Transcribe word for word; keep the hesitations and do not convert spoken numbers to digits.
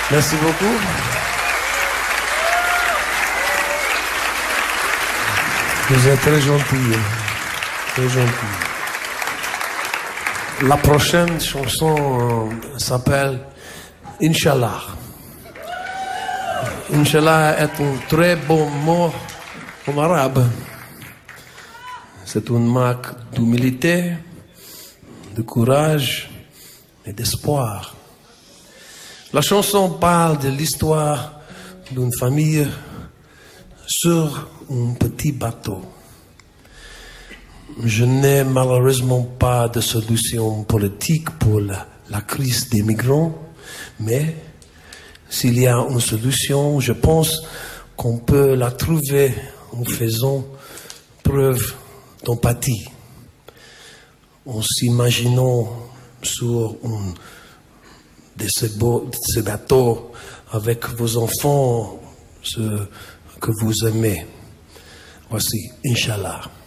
Merci beaucoup. Vous êtes très gentil. Très gentil. La prochaine chanson euh, s'appelle Inch'Allah. Inch'Allah est un très bon mot en arabe. C'est une marque d'humilité, de courage et d'espoir. La chanson parle de l'histoire d'une famille sur un petit bateau. Je n'ai malheureusement pas de solution politique pour la, la crise des migrants, mais s'il y a une solution, je pense qu'on peut la trouver en faisant preuve d'empathie, en s'imaginant sur un de ces, beaux, de ces bateaux avec vos enfants, ceux que vous aimez. Voici, Inch'Allah.